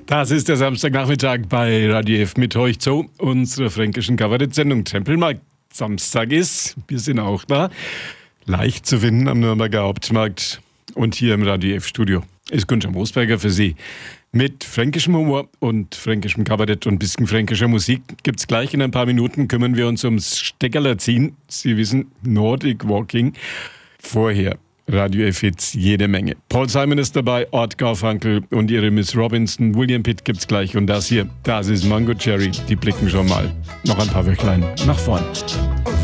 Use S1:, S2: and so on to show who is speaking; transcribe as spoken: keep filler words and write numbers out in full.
S1: Das ist der Samstagnachmittag bei Radio F mit euch zu unserer fränkischen Kabarett-Sendung Tempelmarkt. Samstag ist, wir sind auch da, leicht zu finden am Nürnberger Hauptmarkt und hier im Radio F-Studio ist Günther Moosberger für Sie. Mit fränkischem Humor und fränkischem Kabarett und ein bisschen fränkischer Musik gibt's gleich in ein paar Minuten, kümmern wir uns ums Steckerlerziehen. Sie wissen, Nordic Walking. Vorher Radio F-Hits jede Menge. Paul Simon ist dabei, Art Garfunkel und ihre Miss Robinson. William Pitt gibt's gleich und das hier, das ist Mango Cherry. Die blicken schon mal noch ein paar Wöchlein nach vorn.